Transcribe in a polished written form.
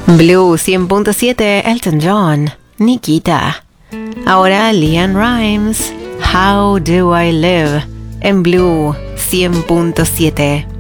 Blue 100.7, Elton John, Nikita. Ahora LeAnn Rimes, How Do I Live, en Blue 100.7.